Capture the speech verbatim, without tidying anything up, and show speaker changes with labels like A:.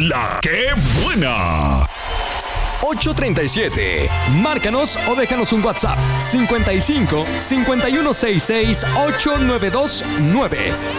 A: La que buena.
B: ocho treinta y siete. Márcanos o déjanos un WhatsApp. cincuenta y cinco, cincuenta y uno sesenta y seis, ochocientos noventa y dos nueve.